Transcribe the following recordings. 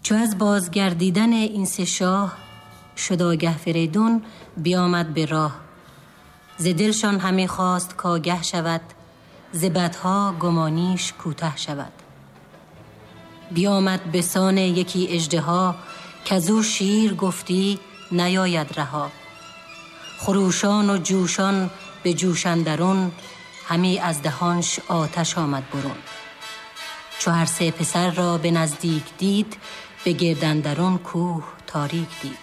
چو از بازگردیدن این سه شاه شد آگه فریدون بیامد به راه. ز دلشان همی خواست کآگه شود، ز بدها گمانیش کوته شود. بیامد به سان یکی اژدها، کزو شیر گفتی نیاید رها. خروشان و جوشان به جوش اندرون، همی از دهانش آتش آمد برون. چو هر سه پسر را به نزدیک دید، به گرد اندرون کوه تاریک دید.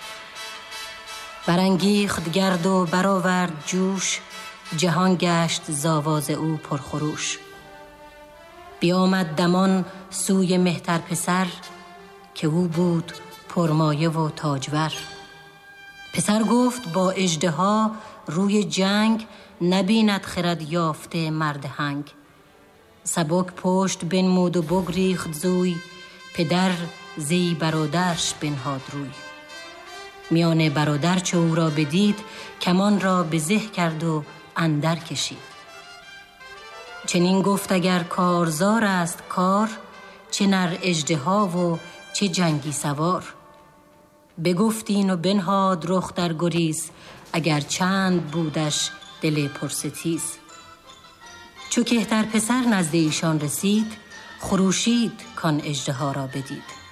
برانگیخت گرد و برآورد جوش، جهان گشت ز آواز او پرخروش. بیامد دمان سوی مهتر پسر، که او بود پرمایه و تاجور. پسر گفت با اژدها روی جنگ، نبیند خرد یافته مرد هنگ. سبک پشت بنمود و بگریخت زوی، پدر زی برادرش بنهاد روی. میان برادر چو او را بدید، کمان را به زه کرد و اندر کشید. چنین گفت اگر کارزار است کار، چه نر اژدها و چه جنگی سوار. بگفتین و بنهاد رخ در گریز، اگر چند بودش دل پرستیز. چو کهتر پسر نزد ایشان رسید، خروشید کان اژدها را بدید.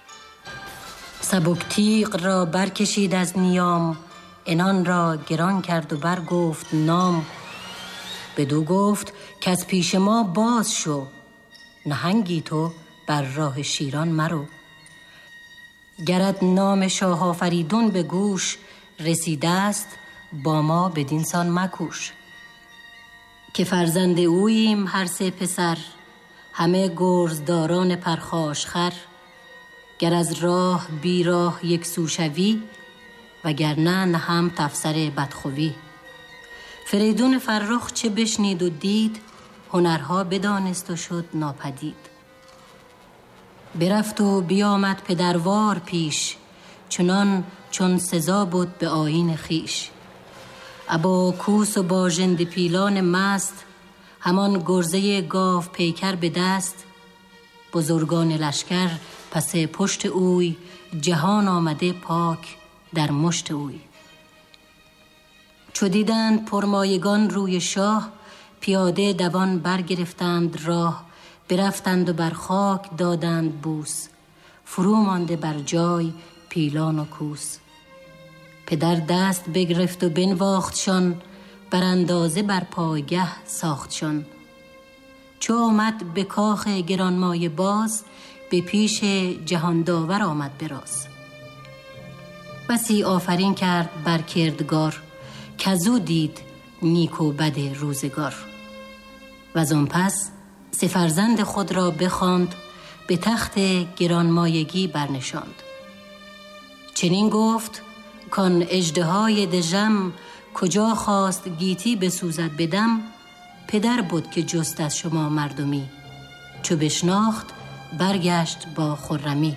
سبک تیغ را برکشید از نیام، عنان را گران کرد و برگفت نام. بدو گفت که از پیش ما باز شو، نهنگی تو بر راه شیران مرو. گرت نام شاه آفریدون به گوش، رسیده است با ما بدین سان مکوش. که فرزند اوییم هر سه پسر، همه گرزداران پرخاشخر. گر از راه بی راه یک سو شوی، وگرنه نهم تفسر بدخوی. فریدون فرخ چه بشنید و دید، هنرها بدانست و شد ناپدید. برفت و بیامد پدروار پیش، چنان چون سزا بود به آیین خیش. ابا کوس و با ژنده پیلان مست، همان گرزه گاو پیکر به دست. بزرگان لشکر پس پشت اوی، جهان آمده پاک در مشت اوی. چو دیدند پرمایگان روی شاه، پیاده دوان برگرفتند راه. برفتند و بر خاک دادند بوس، فرو مانده بر جای پیلان و کوس. پدر دست بگرفت و بنواختشان، بر اندازه بر پایگه ساختشان. چو آمد به کاخ گرانمایه باز، به پیش جهان داور آمد براز. بسی آفرین کرد بر کردگار، کزو دید نیک و بد روزگار. وزان پس سه فرزند خود را بخواند، به تخت گرانمایگی برنشاند. چنین گفت کان اژدهای دژم، کجا خواست گیتی بسوزد بدم. پدر بود که جست از شما مردمی، چو بشناخت برگشت با خرمی.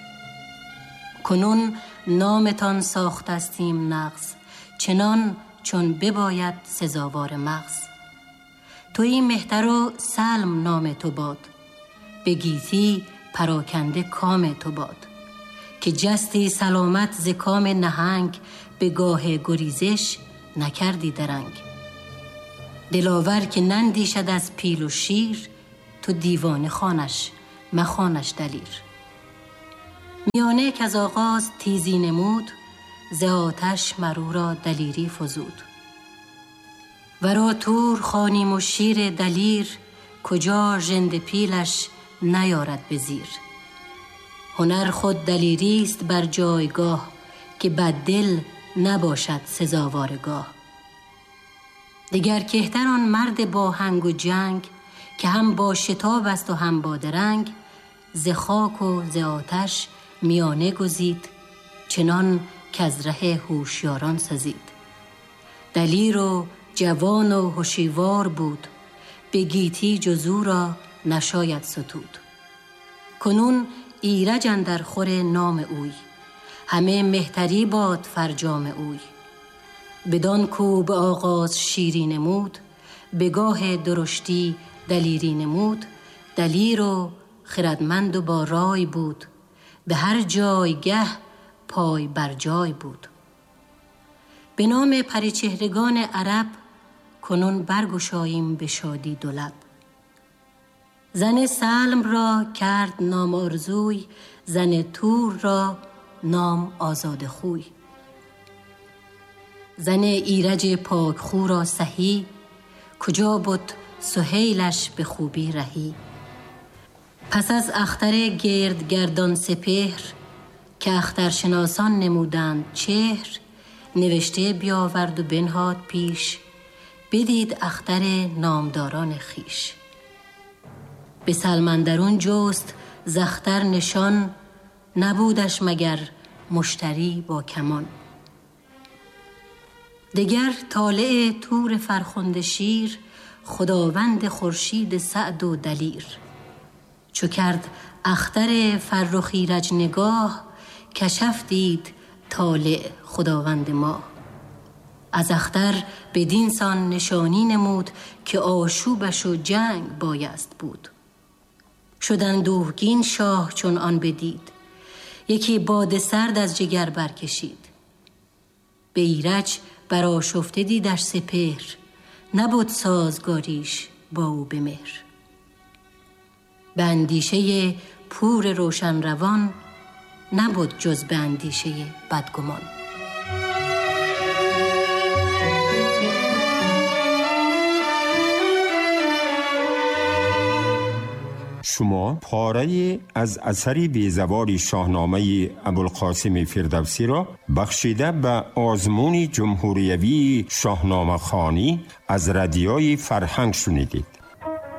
کنون نامتان ساختستیم نغز، چنان چون بباید سزاوار مغز. تویی مهتر و سلم نام تو باد، به گیتی پراکنده کام تو باد. که جستی سلامت ز کام نهنگ، به گاه گریزش نکردی درنگ. دلاور که نندیشد از پیل و شیر، تو دیوانه خوانش مخوانش دلیر. میانه که از آغاز تیزی نمود، ز آتش مرو را دلیری فزود. ورا تور خوانیم و شیر دلیر، کجا ژنده پیلش نیارد به زیر. هنر خود دلیریست بر جایگاه، که بد دل نباشد سزاوارگاه. دگر کهتر آن مرد با هنگ و جنگ، که هم با شتاب است و هم با درنگ. ز خاک و ز آتش میانه گزید، چنان که از ره هوشیاران سزید. دلیر و جوان و هوشیوار بود، به گیتی جز او را نشاید ستود. کنون ایرج اندر خور نام اوی، همه مهتری باد فرجام اوی. بدان کو به آغاز شیری نمود، به گاه درشتی دلیری نمود. دلیر و خردمند و با رای بود، به هر جایگه پای بر جای بود. به نام پریچهرگان عرب کنون برگشاییم به شادی دو لب. زن سلم را کرد نام آرزوی، زن تور را نام آزاد خوی. زن ایرج پاک خو را سهی، کجا بود سهیلش به خوبی رهی. پس از اختر گردگردان سپهر، که اخترشناسان نمودند چهر، نوشته بیاورد و بنهاد پیش، بدید اختر نامداران خیش. به سلمندرون جست زختر نشان، نبودش مگر مشتری با کمان. دگر طالع تور فرخنده شیر، خداوند خورشید سعد و دلیر. چو کرد اختر فرخ ایرج نگاه، کشف دید طالع خداوند ماه. از اختر بدین سان نشانی نمود، که آشوبش و جنگ بایست بود. شد اندوهگین شاه چون آن بدید، یکی باد سرد از جگر برکشید. به ایرج برآشفته دیدش سپهر، نبود سازگاریش با او به مهر. به اندیشه پور روشن روان، نبود جز به اندیشه بدگمان. شما پاره از اثری بیزوال شاهنامه ابوالقاسم فردوسی را بخشیده به آزمون جمهوریوی شاهنامه خوانی از رادیوی فرهنگ شنیدید.